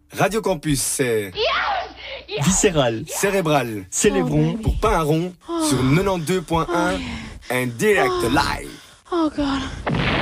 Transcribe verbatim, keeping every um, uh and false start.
Radio Campus, c'est Viscéral, Cérébral, Célébrons, pour pas un rond, sur quatre-vingt-douze point un, un direct live. Oh God.